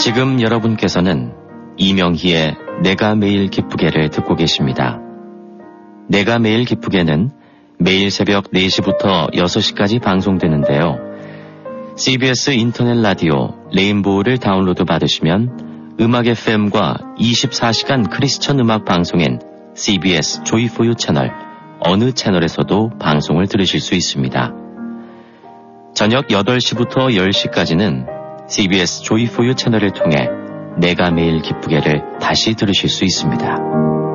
지금 여러분께서는 이명희의 내가 매일 기쁘게를 듣고 계십니다. 내가 매일 기쁘게는 매일 새벽 4시부터 6시까지 방송되는데요. CBS 인터넷 라디오 레인보우를 다운로드 받으시면 음악 FM과 24시간 크리스천 음악 방송인 CBS 조이포유 채널 어느 채널에서도 방송을 들으실 수 있습니다. 저녁 8시부터 10시까지는 CBS 조이포유 채널을 통해 내가 매일 기쁘게를 다시 들으실 수 있습니다.